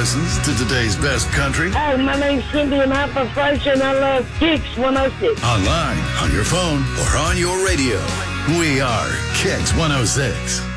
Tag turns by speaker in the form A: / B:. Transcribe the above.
A: listens to today's best country.
B: Hey, my name's Cindy and I'm from Fraser and I love Kicks 106.
A: Online, on your phone, or on your radio. We are Kicks 106.